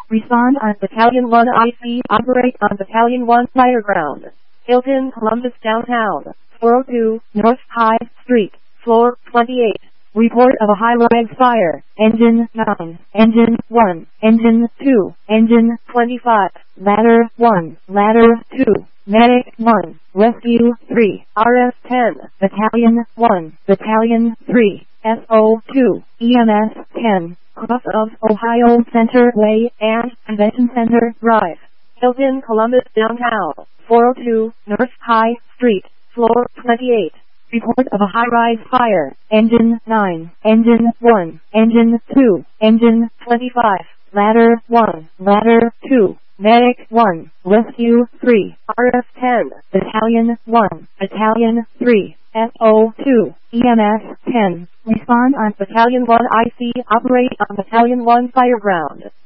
Respond on Battalion 1 IC. Operate on Battalion 1 Fireground. Hilton, Columbus Downtown. 402 North High Street, floor 28. Report of a high-rise fire. Engine 9, Engine 1, Engine 2, Engine 25, Ladder 1, Ladder 2, Medic 1, Rescue 3, RF 10, Battalion 1, Battalion 3, SO 2, EMS 10, Cross of Ohio Center Way and Convention Center Drive. Hilton, Columbus Downtown, 402 North High Street, floor 28. Report of a high-rise fire. Engine 9, Engine 1, Engine 2, Engine 25, Ladder 1, Ladder 2, Medic 1, Rescue 3, RF 10, Battalion 1, Battalion 3, SO 2, EMS 10. Respond on Battalion 1 IC. Operate on Battalion 1 Fireground.